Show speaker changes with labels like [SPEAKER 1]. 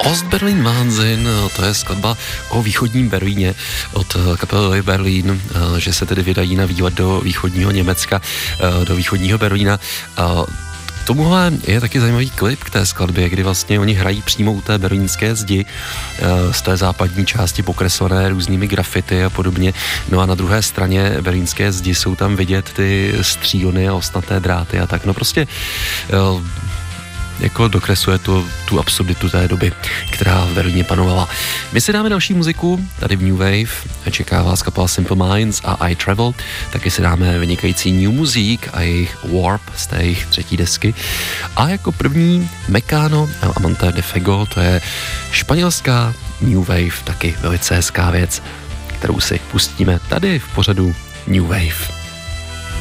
[SPEAKER 1] Ostberlin Wahnsinn, to je skladba o východním Berlíně od kapely Berlin, že se tedy vydají na výlet do východního Německa, do východního Berlína. K tomuhle je taky zajímavý klip k té skladbě, kdy vlastně oni hrají přímo u té berlínské zdi, z té západní části pokreslené různými grafity a podobně. No a na druhé straně berlínské zdi jsou tam vidět ty střílny a ostnaté dráty a tak. No prostě jako dokresluje tu absurditu té doby, která v Berlíně panovala. My si dáme další muziku, tady v New Wave, čeká vás kapela Simple Minds a I Travel, taky si dáme vynikající New Music a jejich Warp z té jejich třetí desky. A jako první Mecano El Amante de Fuego, to je španělská New Wave, taky velice hezká věc, kterou si pustíme tady v pořadu New Wave.